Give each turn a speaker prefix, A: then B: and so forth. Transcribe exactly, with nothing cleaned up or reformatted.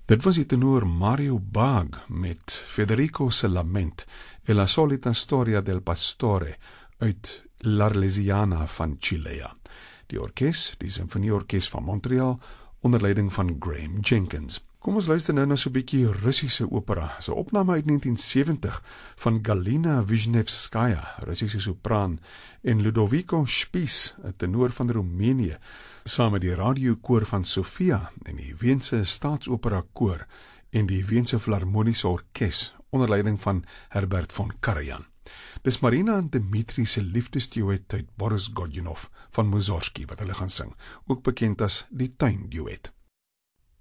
A: Dit was die tenor Mario Bag met Federico se lament e la solita storia del pastore uit l'Arlesiana van Chilea. Die orkes, die Sinfonieorkes van Montreal, onder leiding van Graham Jenkins. Kom ons luister nou na so 'n bietjie Russiese opera, 'n opname uit negentien seventig van Galina Wisniewskaja, Russiese sopraan, en Ludovico Spies, 'n tenor van Roemenië, saam met die radiokoor van Sofia en die Weense Staatsopera koor en die Weense Filharmoniese Orkes onder leiding van Herbert von Karajan. Dis Marina en Dmitri se liefdesduet uit Boris Godunov van Mussorgsky wat hulle gaan sing, ook bekend as die tuinduet.